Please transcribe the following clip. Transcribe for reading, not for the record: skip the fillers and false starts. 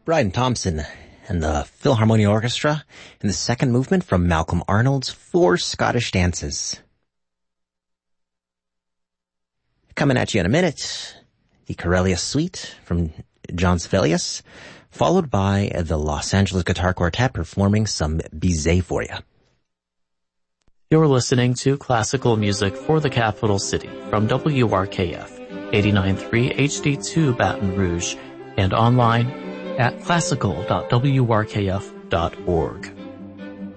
Brian Thompson and the Philharmonia Orchestra in the second movement from Malcolm Arnold's Four Scottish Dances. Coming at you in a minute, the Corellia Suite from John Sibelius, followed by the Los Angeles Guitar Quartet performing some Bizet for you. You're listening to classical music for the capital city from WRKF 89.3 HD2 Baton Rouge and online at classical.wrkf.org.